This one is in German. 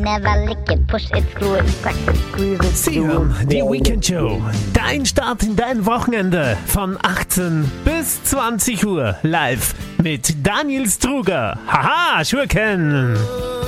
Never lick it, push it, screw it, crack it, squeeze it. Sie hören die Weekend Show. Dein Start in dein Wochenende von 18 bis 20 Uhr live mit Daniel Struger. Haha, Schurken!